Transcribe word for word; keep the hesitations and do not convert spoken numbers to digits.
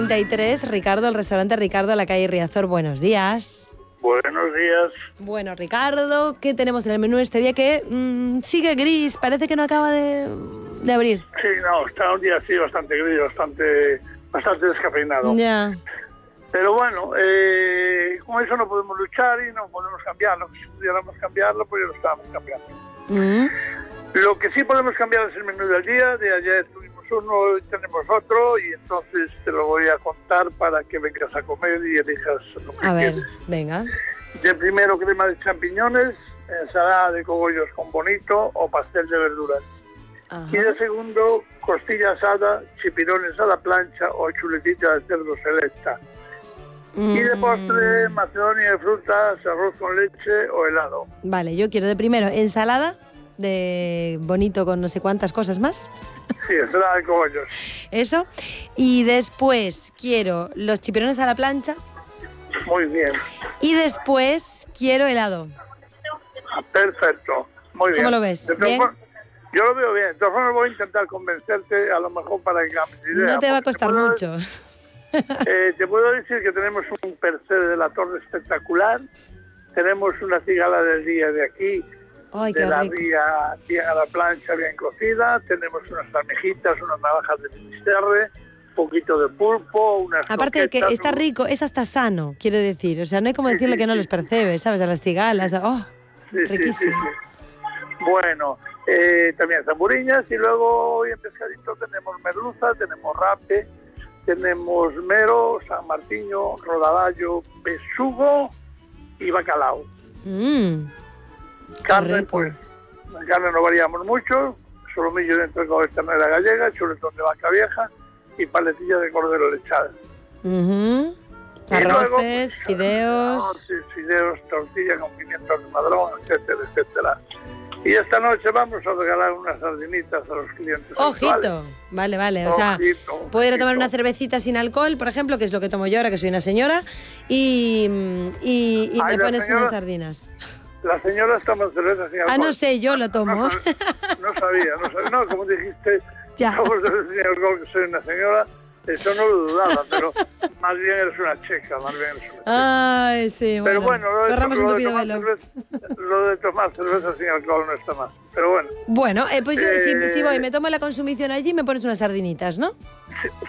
treinta y tres, Ricardo, el restaurante Ricardo, a la calle Riazor. Buenos días. Buenos días. Bueno, Ricardo, ¿qué tenemos en el menú este día que mmm, sigue gris? Parece que no acaba de, de abrir. Sí, no, está un día así bastante gris, bastante, bastante descafeinado. Ya. Pero bueno, eh, con eso no podemos luchar y no podemos cambiarlo. Si pudiéramos cambiarlo, pues ya lo estábamos cambiando. Mm. Lo que sí podemos cambiar es el menú del día. De ayer tuvimos uno, hoy tenemos otro, y entonces te lo voy a contar para que vengas a comer y elijas lo que A ver, quieres. venga. De primero, crema de champiñones, ensalada de cogollos con bonito o pastel de verduras. Ajá. Y de segundo, costilla asada, chipirones a la plancha o chuletita de cerdo selecta. Mm. Y de postre, macedonia de frutas, arroz con leche o helado. Vale, yo quiero de primero ensalada de bonito con no sé cuántas cosas más. Sí, ensalada de cogollos. Eso. Y después quiero los chipirones a la plancha. Muy bien. Y después quiero helado. Perfecto. Muy bien. ¿Cómo lo ves? De todas ¿Bien? formas, yo lo veo bien. De todas formas voy a intentar convencerte, a lo mejor para que cambies de idea. No te va a porque costar puedo- mucho. Eh, te puedo decir que tenemos un percebe de la torre espectacular. Tenemos una cigala del día de aquí, Ay, de qué la rico. ría bien a la plancha, bien cocida. Tenemos unas almejitas, unas navajas de finisterre, un poquito de pulpo, unas Aparte de que croquetas, está un- rico, es hasta sano, quiero decir. O sea, no hay como Sí, decirle sí, que no sí. los percebes, ¿sabes? A las cigalas. ¡Oh! Sí, sí, sí, Riquísimo. sí. Bueno, eh, también zamburiñas, y luego hoy en pescadito tenemos merluza, tenemos rape, tenemos mero, san martiño, rodaballo, besugo y bacalao. Mm, Carne, rico. pues, la carne no variamos mucho, solomillo dentro de ternera gallega, chuletón de vaca vieja y paletilla de cordero lechal. ujú. Y luego, Arroces, pues, fideos. arroces, fideos, tortilla con pimientos de madrón, etcétera, etcétera. Y esta noche vamos a regalar unas sardinitas a los clientes Ojito. habituales. Vale, vale. O sea, Ojito, puedo ir a tomar ojito. una cervecita sin alcohol, por ejemplo, que es lo que tomo yo ahora que soy una señora, y, y, y Ay, me la pones señora- unas sardinas. La señora toma cerveza sin alcohol. Ah, no sé, yo lo tomo. No, sab- no sabía, no sabía. No, como dijiste, Ya. tomo cerveza sin alcohol, que soy una señora. Eso no lo dudaba, pero más bien eres una checa, más bien eres una checa. Ay, sí, bueno. Pero bueno, lo de, corramos un lo, de tupido tomar velo. cerveza, lo de tomar cerveza sin alcohol no está mal. Pero bueno, Bueno, eh, pues yo, si, Eh, si voy, me tomo la consumición allí, me pones unas sardinitas, ¿no? sí,